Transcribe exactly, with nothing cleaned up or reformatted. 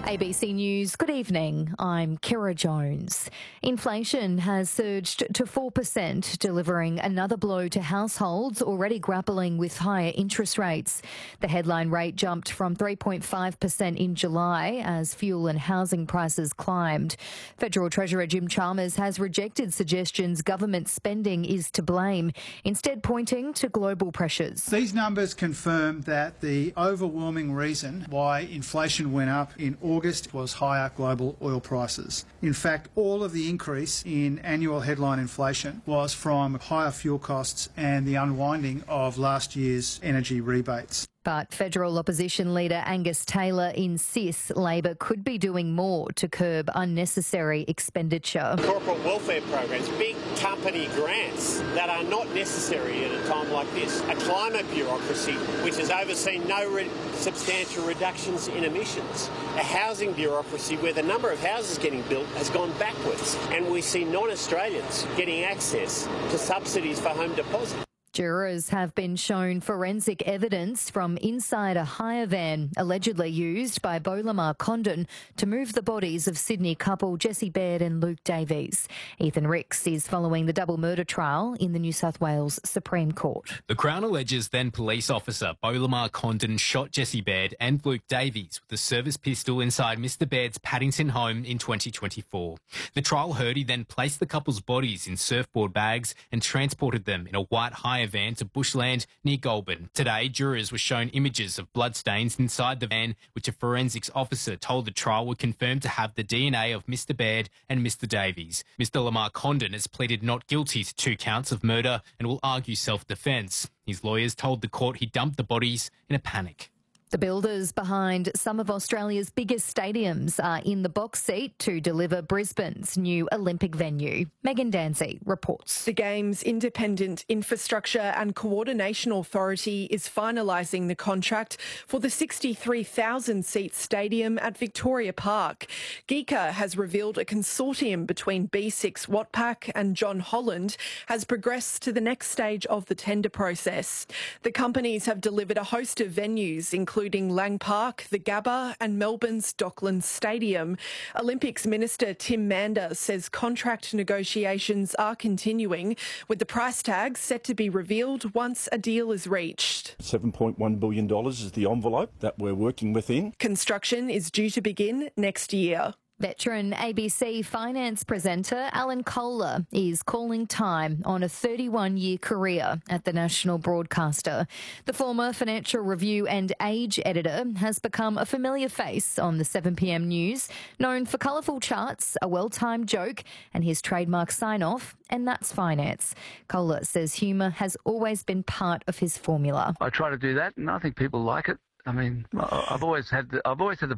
A B C News, good evening. I'm Kira Jones. Inflation has surged to four percent, delivering another blow to households already grappling with higher interest rates. The headline rate jumped from three point five percent in July as fuel and housing prices climbed. Federal Treasurer Jim Chalmers has rejected suggestions government spending is to blame, instead pointing to global pressures. These numbers confirm that the overwhelming reason why inflation went up in August was higher global oil prices. In fact, all of the increase in annual headline inflation was from higher fuel costs and the unwinding of last year's energy rebates. But federal opposition leader Angus Taylor insists Labor could be doing more to curb unnecessary expenditure. Corporate welfare programs, big company grants that are not necessary at a time like this. A climate bureaucracy which has overseen no re- substantial reductions in emissions. A housing bureaucracy where the number of houses getting built has gone backwards. And we see non-Australians getting access to subsidies for home deposit. Jurors have been shown forensic evidence from inside a hire van allegedly used by Beau Lamar Condon to move the bodies of Sydney couple Jessie Baird and Luke Davies. Ethan Ricks is following the double murder trial in the New South Wales Supreme Court. The Crown alleges then police officer Beau Lamar Condon shot Jessie Baird and Luke Davies with a service pistol inside Mister Baird's Paddington home in twenty twenty-four. The trial heard he then placed the couple's bodies in surfboard bags and transported them in a white hire van to bushland near Goulburn. Today, jurors were shown images of bloodstains inside the van, which a forensics officer told the trial would confirm to have the D N A of Mister Baird and Mister Davies. Mister Lamar Condon has pleaded not guilty to two counts of murder and will argue self-defence. His lawyers told the court he dumped the bodies in a panic. The builders behind some of Australia's biggest stadiums are in the box seat to deliver Brisbane's new Olympic venue. Megan Dancy reports. The Games Independent Infrastructure and Coordination Authority is finalising the contract for the sixty-three thousand seat stadium at Victoria Park. GECA has revealed a consortium between B six Watpac and John Holland has progressed to the next stage of the tender process. The companies have delivered a host of venues, including including Lang Park, the Gabba and Melbourne's Docklands Stadium. Olympics Minister Tim Mander says contract negotiations are continuing, with the price tag set to be revealed once a deal is reached. seven point one billion dollars is the envelope that we're working within. Construction is due to begin next year. Veteran A B C finance presenter Alan Kohler is calling time on a thirty-one-year career at the national broadcaster. The former Financial Review and Age editor has become a familiar face on the seven p m news, known for colourful charts, a well-timed joke and his trademark sign-off, and that's finance. Kohler says humour has always been part of his formula. I try to do that and I think people like it. I mean, I've always had the, I've always had the